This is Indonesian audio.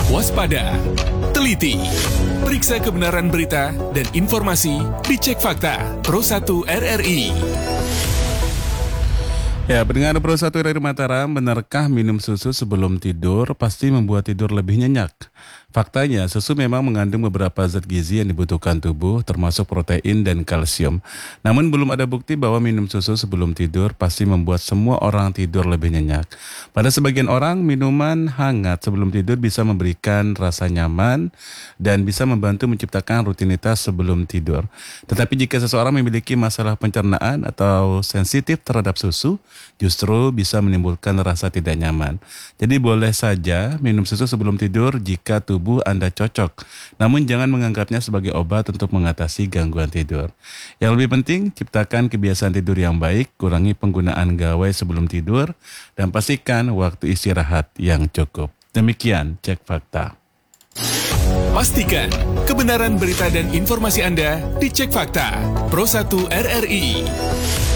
Waspada, teliti, periksa kebenaran berita dan informasi dicek fakta Pro 1 RRI. Ya, pendengar Pro 1 RRI Mataram, benarkah minum susu sebelum tidur pasti membuat tidur lebih nyenyak? Faktanya, susu memang mengandung beberapa zat gizi yang dibutuhkan tubuh, termasuk protein dan kalsium. Namun belum ada bukti bahwa minum susu sebelum tidur pasti membuat semua orang tidur lebih nyenyak. Pada sebagian orang, minuman hangat sebelum tidur bisa memberikan rasa nyaman dan bisa membantu menciptakan rutinitas sebelum tidur. Tetapi jika seseorang memiliki masalah pencernaan atau sensitif terhadap susu, justru bisa menimbulkan rasa tidak nyaman. Jadi boleh saja minum susu sebelum tidur jika tubuh Anda cocok. Namun jangan menganggapnya sebagai obat untuk mengatasi gangguan tidur. Yang lebih penting, ciptakan kebiasaan tidur yang baik, kurangi penggunaan gawai sebelum tidur, dan pastikan waktu istirahat yang cukup. Demikian Cek Fakta. Pastikan kebenaran berita dan informasi Anda dicek fakta Pro 1 RRI.